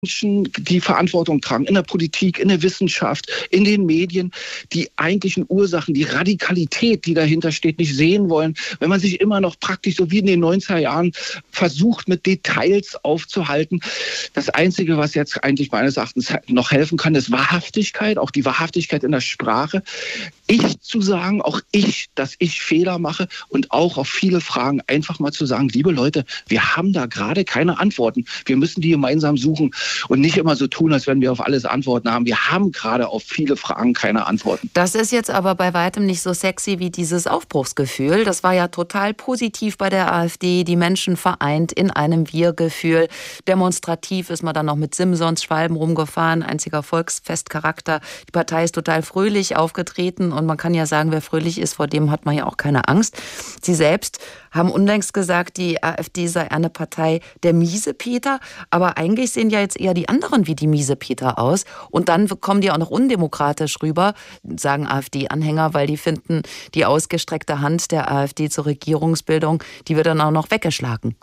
Menschen, die Verantwortung tragen, in der Politik, in der Wissenschaft, in den Medien, die eigentlichen Ursachen, die Radikalität, die dahinter steht, nicht sehen wollen. Wenn man sich immer noch praktisch so wie in den 90er Jahren versucht, mit Details aufzuhalten. Das Einzige, was jetzt eigentlich meines Erachtens noch helfen kann, ist Wahrhaftigkeit, auch die Wahrhaftigkeit in der Sprache. Ich zu sagen, auch ich, dass ich Fehler mache und auch auf viele Fragen einfach mal zu sagen, liebe Leute, wir haben da gerade keine Antworten. Wir müssen die gemeinsam suchen. Und nicht immer so tun, als wenn wir auf alles Antworten haben. Wir haben gerade auf viele Fragen keine Antworten. Das ist jetzt aber bei weitem nicht so sexy wie dieses Aufbruchsgefühl. Das war ja total positiv bei der AfD. Die Menschen vereint in einem Wir-Gefühl. Demonstrativ ist man dann noch mit Simsons Schwalben rumgefahren. Einziger Volksfestcharakter. Die Partei ist total fröhlich aufgetreten. Und man kann ja sagen, wer fröhlich ist, vor dem hat man ja auch keine Angst. Sie selbst haben unlängst gesagt, die AfD sei eine Partei der Miesepeter. Aber eigentlich sehen ja jetzt eher die anderen wie die Miesepeter aus. Und dann kommen die auch noch undemokratisch rüber, sagen AfD-Anhänger, weil die finden, die ausgestreckte Hand der AfD zur Regierungsbildung, die wird dann auch noch weggeschlagen.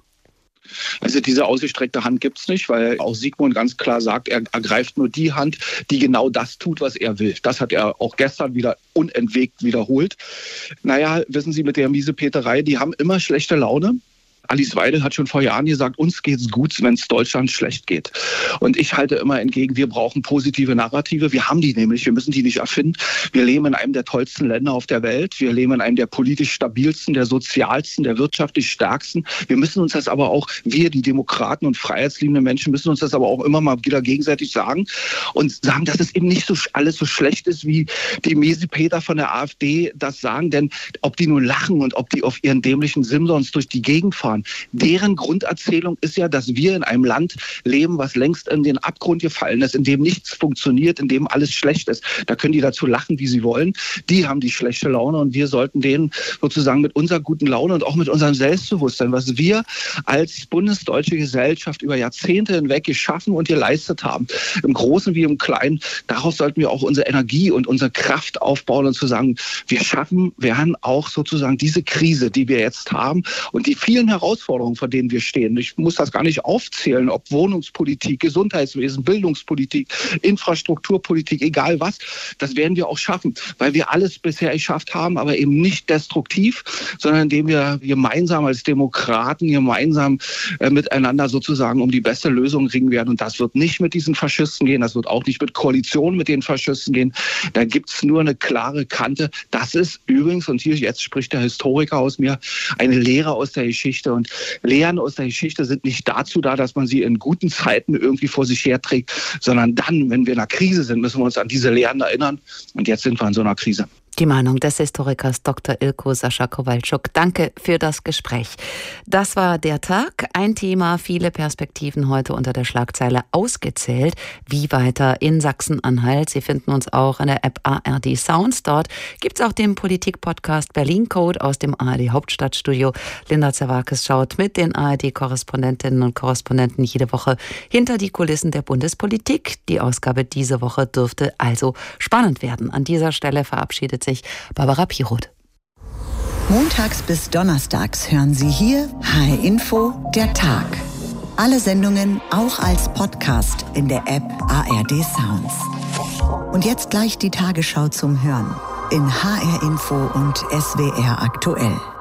Also diese ausgestreckte Hand gibt es nicht, weil auch Sigmund ganz klar sagt, er ergreift nur die Hand, die genau das tut, was er will. Das hat er auch gestern wieder unentwegt wiederholt. Naja, wissen Sie, mit der Miesepeterei, die haben immer schlechte Laune. Alice Weidel hat schon vor Jahren gesagt, uns geht's gut, wenn es Deutschland schlecht geht. Und ich halte immer entgegen, wir brauchen positive Narrative. Wir haben die nämlich, wir müssen die nicht erfinden. Wir leben in einem der tollsten Länder auf der Welt. Wir leben in einem der politisch stabilsten, der sozialsten, der wirtschaftlich stärksten. Wir müssen uns das aber auch, wir, die Demokraten und freiheitsliebende Menschen, müssen uns das aber auch immer mal wieder gegenseitig sagen und sagen, dass es eben nicht so alles so schlecht ist, wie die Miesepeter von der AfD das sagen. Denn ob die nur lachen und ob die auf ihren dämlichen Simsons durch die Gegend fahren, deren Grunderzählung ist ja, dass wir in einem Land leben, was längst in den Abgrund gefallen ist, in dem nichts funktioniert, in dem alles schlecht ist. Da können die dazu lachen, wie sie wollen. Die haben die schlechte Laune und wir sollten denen sozusagen mit unserer guten Laune und auch mit unserem Selbstbewusstsein, was wir als bundesdeutsche Gesellschaft über Jahrzehnte hinweg geschaffen und geleistet haben, im Großen wie im Kleinen, darauf sollten wir auch unsere Energie und unsere Kraft aufbauen und zu sagen, wir werden auch sozusagen diese Krise, die wir jetzt haben und die vielen Herausforderungen, vor denen wir stehen. Ich muss das gar nicht aufzählen, ob Wohnungspolitik, Gesundheitswesen, Bildungspolitik, Infrastrukturpolitik, egal was, das werden wir auch schaffen, weil wir alles bisher geschafft haben, aber eben nicht destruktiv, sondern indem wir gemeinsam als Demokraten gemeinsam miteinander sozusagen um die beste Lösung ringen werden. Und das wird nicht mit diesen Faschisten gehen, das wird auch nicht mit Koalitionen mit den Faschisten gehen. Da gibt es nur eine klare Kante. Das ist übrigens, und hier jetzt spricht der Historiker aus mir, eine Lehre aus der Geschichte. Und Lehren aus der Geschichte sind nicht dazu da, dass man sie in guten Zeiten irgendwie vor sich herträgt, sondern dann, wenn wir in einer Krise sind, müssen wir uns an diese Lehren erinnern. Und jetzt sind wir in so einer Krise. Die Meinung des Historikers Dr. Ilko Sascha Kowalczuk. Danke für das Gespräch. Das war der Tag. Ein Thema, viele Perspektiven heute unter der Schlagzeile ausgezählt. Wie weiter in Sachsen-Anhalt? Sie finden uns auch in der App ARD Sounds. Dort gibt es auch den Politik-Podcast Berlin Code aus dem ARD Hauptstadtstudio. Linda Zerwakis schaut mit den ARD-Korrespondentinnen und Korrespondenten jede Woche hinter die Kulissen der Bundespolitik. Die Ausgabe diese Woche dürfte also spannend werden. An dieser Stelle verabschiedet sich Barbara Piroth. Montags bis donnerstags hören Sie hier HR Info, der Tag. Alle Sendungen auch als Podcast in der App ARD Sounds. Und jetzt gleich die Tagesschau zum Hören in HR Info und SWR aktuell.